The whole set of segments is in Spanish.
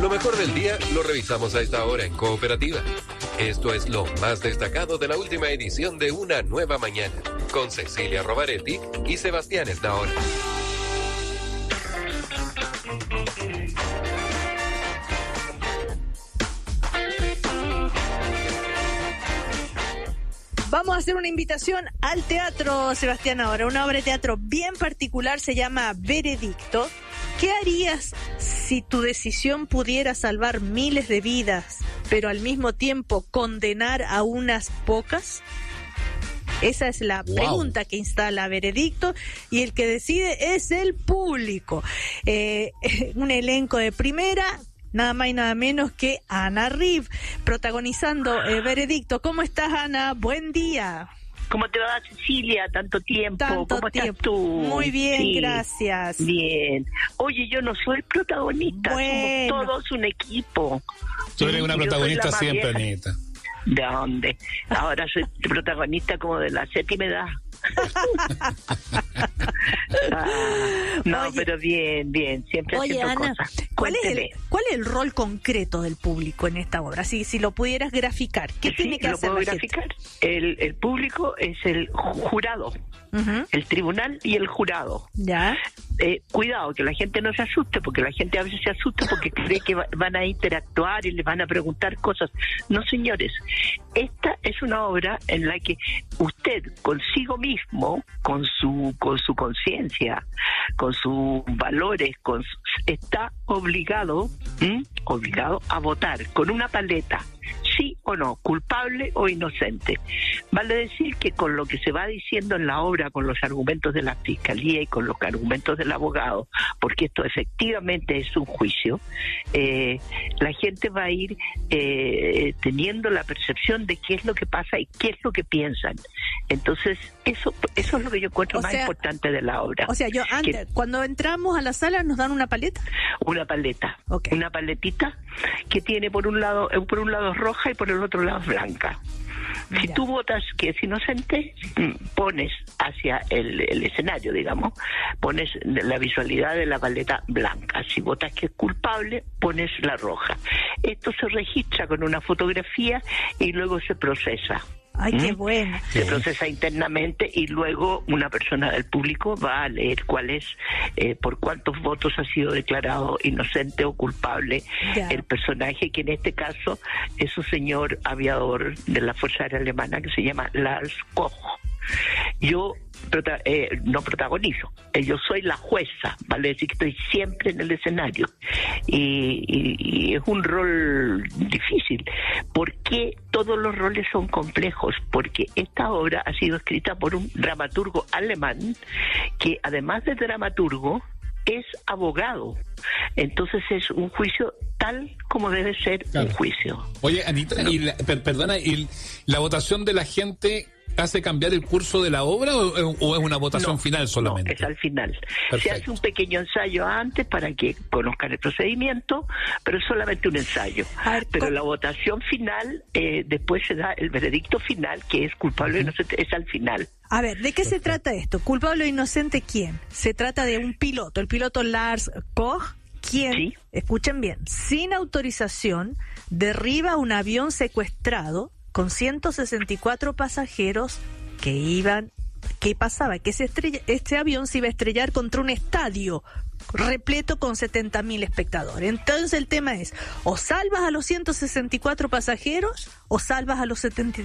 Lo mejor del día lo revisamos a esta hora en Cooperativa. Esto es lo más destacado de la última edición de Una Nueva Mañana, con Cecilia Rovaretti y Sebastián Esnaola. Vamos a hacer una invitación al teatro, Sebastián, ahora. Una obra de teatro bien particular, se llama Veredicto. ¿Qué harías si tu decisión pudiera salvar miles de vidas, pero al mismo tiempo condenar a unas pocas? Esa es la pregunta que instala Veredicto, y el que decide es el público. Un elenco de primera, nada más y nada menos que Ana Riv, protagonizando Veredicto. ¿Cómo estás, Ana? Buen día. ¿Cómo te va, Cecilia? Tanto tiempo. ¿Cómo estás tú? Muy bien, sí, gracias. Bien. Oye, yo no soy protagonista, somos todos un equipo. Tú eres una protagonista siempre, Anita. ¿De dónde? Ahora soy protagonista como de la séptima edad. No, oye, pero bien, siempre haciendo Ana, cosas. ¿cuál es el rol concreto del público en esta obra? Si lo pudieras graficar, ¿qué tiene que hacer la graficar? El público es el jurado, el tribunal y el jurado. Ya. Cuidado, que la gente no se asuste, porque la gente a veces se asusta porque cree que van a interactuar y les van a preguntar cosas. No, señores, esta es una obra en la que usted consigo mismo, con su conciencia, con sus valores, está obligado a votar con una paleta, sí o no, culpable o inocente. Vale decir que con lo que se va diciendo en la obra, con los argumentos de la fiscalía y con los argumentos del abogado, porque esto efectivamente es un juicio, la gente va a ir teniendo la percepción de qué es lo que pasa y qué es lo que piensan. Entonces, eso es lo que yo encuentro más importante de la obra. O sea, cuando entramos a la sala nos dan una paleta. Una paleta, okay. Una paletita que tiene por un lado roja y por el otro lado blanca. Si tú votas que es inocente, pones hacia el escenario, digamos, pones la visualidad de la paleta blanca. Si votas que es culpable, pones la roja. Esto se registra con una fotografía y luego se procesa. ¡Ay, qué bueno! Se procesa internamente y luego una persona del público va a leer cuál es, por cuántos votos ha sido declarado inocente o culpable el personaje, que en este caso es un señor aviador de la Fuerza Aérea Alemana que se llama Lars Koch. Yo no protagonizo, yo soy la jueza, vale decir que estoy siempre en el escenario y es un rol difícil. ¿Por qué todos los roles son complejos? Porque esta obra ha sido escrita por un dramaturgo alemán que, además de dramaturgo, es abogado. Entonces es un juicio tal como debe ser un juicio. Oye, Anita, perdona, ¿y la votación de la gente hace cambiar el curso de la obra o es una votación final solamente? No, es al final. Perfecto. Se hace un pequeño ensayo antes para que conozcan el procedimiento, pero es solamente un ensayo. Pero la votación final, después se da el veredicto final, que es culpable o inocente, es al final. A ver, ¿de qué se trata esto? ¿Culpable o inocente quién? Se trata de un piloto, el piloto Lars Koch, quien, escuchen bien, sin autorización, derriba un avión secuestrado con 164 pasajeros que iban. ¿Qué pasaba? Que este avión se iba a estrellar contra un estadio repleto con 70.000 espectadores. Entonces el tema es, o salvas a los 164 pasajeros o salvas a los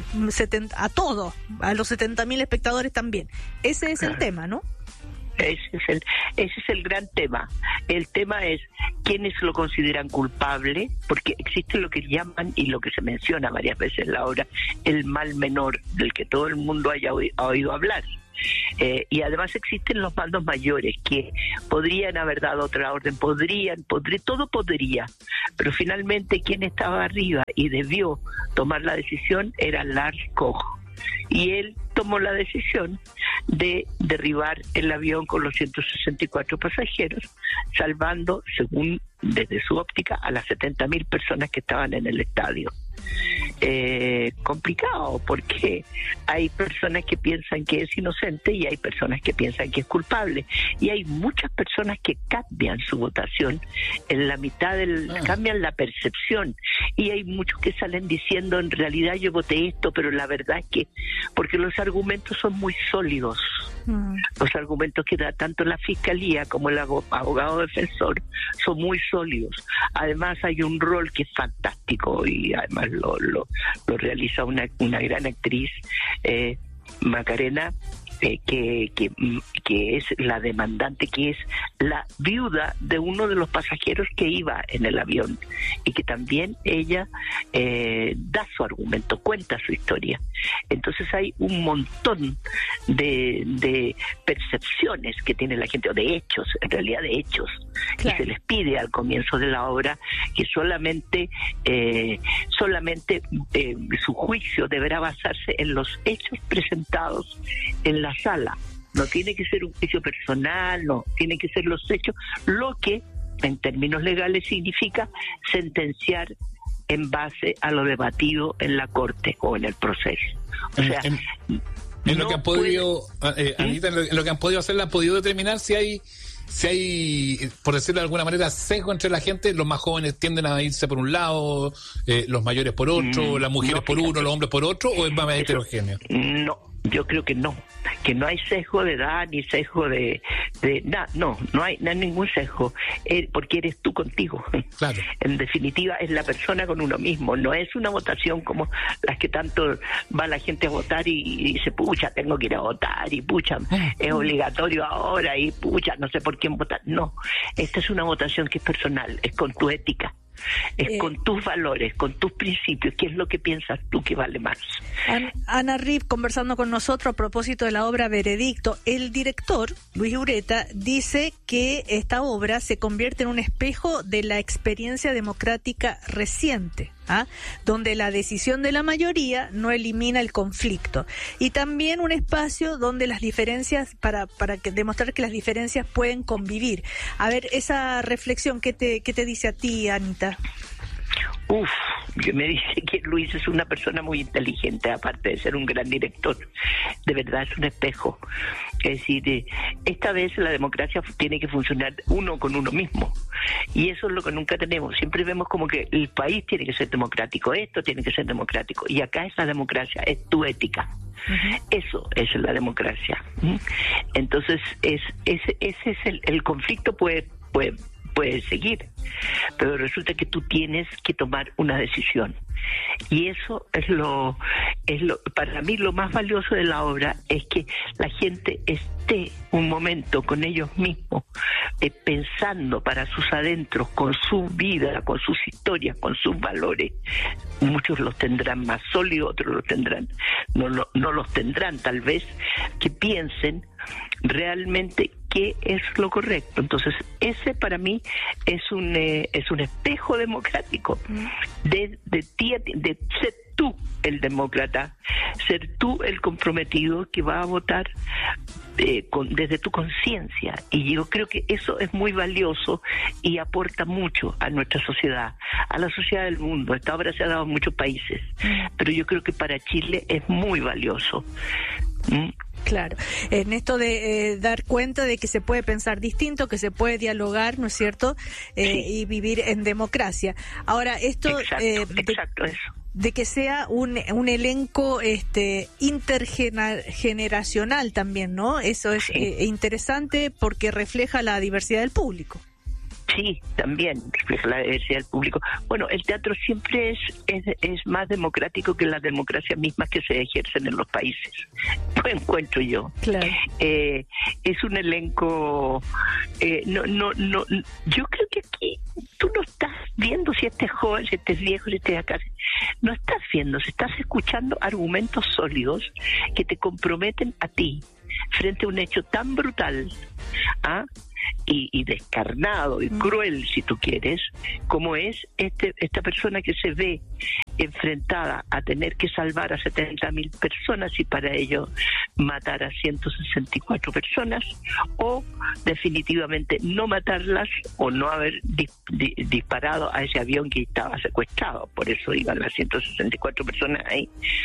70.000 espectadores también. Ese es el tema, ¿no? Ese es el gran tema. El tema es quiénes lo consideran culpable, porque existe lo que llaman y lo que se menciona varias veces en la obra, el mal menor, del que todo el mundo haya oído hablar. Y además existen los mandos mayores que podrían haber dado otra orden, todo podría, pero finalmente quien estaba arriba y debió tomar la decisión era Lars Koch. Y él tomó la decisión de derribar el avión con los 164 pasajeros, salvando, según desde su óptica, a las 70.000 personas que estaban en el estadio. Complicado, porque hay personas que piensan que es inocente y hay personas que piensan que es culpable, y hay muchas personas que cambian su votación en la mitad cambian la percepción, y hay muchos que salen diciendo en realidad yo voté esto, pero la verdad es que porque los argumentos son muy sólidos. Los argumentos que da tanto la fiscalía como el abogado defensor son muy sólidos. Además hay un rol que es fantástico, y además lo realiza una gran actriz, Macarena, que es la demandante, que es la viuda de uno de los pasajeros que iba en el avión, y que también ella da su argumento, cuenta su historia. Entonces hay un montón de percepciones que tiene la gente, o de hechos, en realidad de hechos, claro. Y se les pide al comienzo de la obra que solamente su juicio deberá basarse en los hechos presentados en la sala. No tiene que ser un juicio personal, no, tiene que ser los hechos, lo que en términos legales significa sentenciar en base a lo debatido en la corte o en el proceso. O sea, en lo que han podido, Anita, en lo que han podido hacer, han podido determinar si hay, por decirlo de alguna manera, sesgo entre la gente. Los más jóvenes tienden a irse por un lado, los mayores por otro, las mujeres por uno, los hombres por otro, ¿o es más heterogéneo? No, yo creo que no hay sesgo de edad ni sesgo de nada, no hay ningún sesgo, porque eres tú contigo. Claro. En definitiva es la persona con uno mismo, no es una votación como las que tanto va la gente a votar y dice, pucha, tengo que ir a votar, y pucha, es obligatorio ahora, y pucha, no sé por quién votar. No, esta es una votación que es personal, es con tu ética. Es con tus valores, con tus principios. ¿Qué es lo que piensas tú que vale más? Ana Rip, conversando con nosotros a propósito de la obra Veredicto, el director, Luis Ureta, dice que esta obra se convierte en un espejo de la experiencia democrática reciente, donde la decisión de la mayoría no elimina el conflicto, y también un espacio donde las diferencias, para demostrar que las diferencias pueden convivir. A ver, esa reflexión, ¿qué te dice a ti, Anita? Me dice que Luis es una persona muy inteligente, aparte de ser un gran director. De verdad es un espejo. Es decir, esta vez la democracia tiene que funcionar uno con uno mismo, y eso es lo que nunca tenemos. Siempre vemos como que el país tiene que ser democrático, esto tiene que ser democrático, y acá es la democracia, es tu ética. Eso es la democracia. Entonces ese es el conflicto puede seguir, pero resulta que tú tienes que tomar una decisión, y eso es lo para mí lo más valioso de la obra, es que la gente esté un momento con ellos mismos, pensando para sus adentros, con su vida, con sus historias, con sus valores. Muchos los tendrán más sólidos, otros los tendrán no los tendrán, tal vez, que piensen realmente qué es lo correcto. Entonces ese para mí es un espejo democrático de ti, de ser tú el demócrata, ser tú el comprometido que va a votar desde tu conciencia, y yo creo que eso es muy valioso y aporta mucho a nuestra sociedad, a la sociedad del mundo. Esta obra se ha dado en muchos países, pero yo creo que para Chile es muy valioso. Claro, en esto de dar cuenta de que se puede pensar distinto, que se puede dialogar, ¿no es cierto? Sí. Y vivir en democracia. Ahora, esto exacto, eso. De que sea un elenco intergeneracional también, ¿no? Eso es interesante porque refleja la diversidad del público. Sí, también refleja la diversidad del público. Bueno, el teatro siempre es más democrático que las democracias mismas que se ejercen en los países. Lo encuentro yo. Claro. Es un elenco. Yo creo que aquí tú no estás viendo si este es joven, si este es viejo, si este es acá. No estás viendo, si estás escuchando argumentos sólidos que te comprometen a ti frente a un hecho tan brutal, y descarnado y cruel, si tú quieres, como es esta persona que se ve enfrentada a tener que salvar a 70.000 personas y para ello matar a 164 personas, o definitivamente no matarlas o no haber disparado a ese avión que estaba secuestrado, por eso iban las 164 personas ahí,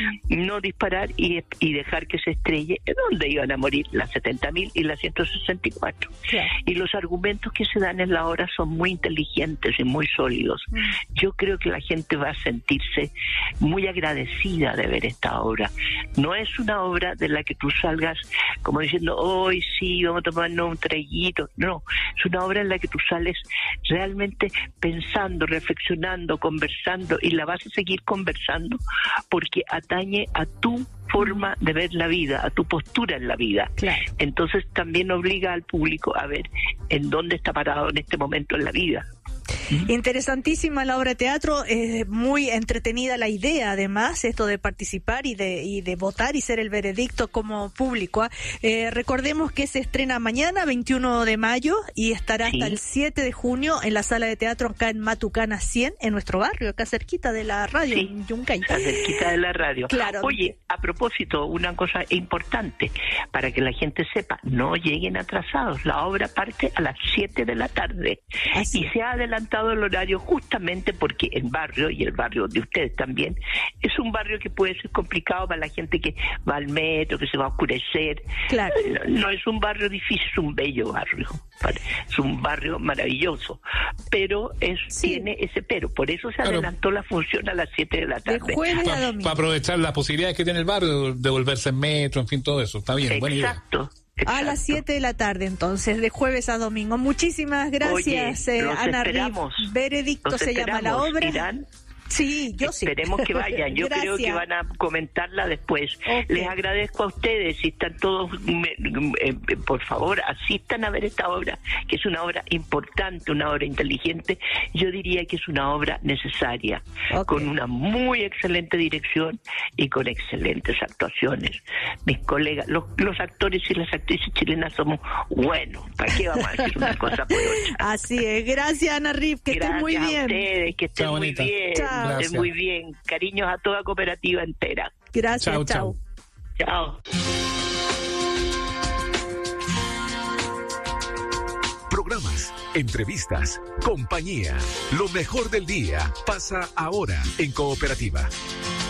no disparar y dejar que se estrelle, donde iban a morir las 70.000 y las 164. Claro. Y los argumentos que se dan en la obra son muy inteligentes y muy sólidos. Yo creo que la gente va a sentirse muy agradecida de ver esta obra. No es una obra de la que tú salgas como diciendo, hoy sí, vamos a tomarnos un traguito. No, es una obra en la que tú sales realmente pensando, reflexionando, conversando, y la vas a seguir conversando porque atañe a tu forma de ver la vida, a tu postura en la vida. Claro. Entonces también obliga al público a ver en dónde está parado en este momento en la vida. Interesantísima la obra de teatro, muy entretenida la idea, además, esto de participar y de votar y ser el veredicto como público. Recordemos que se estrena mañana, 21 de mayo, y estará hasta el 7 de junio en la sala de teatro acá en Matucana 100, en nuestro barrio, acá cerquita de la radio, en Yungay. Está cerquita de la radio. Claro. Oye, a propósito, una cosa importante, para que la gente sepa, no lleguen atrasados. La obra parte a las 7 de la tarde. Así. Y se ha adelantado el horario justamente porque el barrio, y el barrio de ustedes también, es un barrio que puede ser complicado para la gente que va al metro, que se va a oscurecer. Claro. No es un barrio difícil, es un bello barrio. Es un barrio maravilloso, pero tiene ese pero. Por eso se adelantó la función a las 7 de la tarde. De jueves a domingo. Para aprovechar las posibilidades que tiene el barrio, de volverse en metro, en fin, todo eso. Está bien, buena idea. Exacto. A las 7 de la tarde, entonces, de jueves a domingo. Muchísimas gracias, Ana Riff. Veredicto se llama la obra. ¿Irán? Sí, yo sí. Esperemos que vayan. Yo creo que van a comentarla después. Okay. Les agradezco a ustedes. Si están todos, por favor, asistan a ver esta obra, que es una obra importante, una obra inteligente. Yo diría que es una obra necesaria, con una muy excelente dirección y con excelentes actuaciones. Mis colegas, los actores y las actrices chilenas somos buenos. ¿Para qué vamos a decir una cosa por otra? Así es. Gracias, Ana Riff. Que estén muy bien. Gracias a ustedes. Que estén muy bien. Chao. Estén muy bien. Cariños a toda cooperativa entera. Gracias, chao. Chao. Programas, entrevistas, compañía. Lo mejor del día pasa ahora en Cooperativa.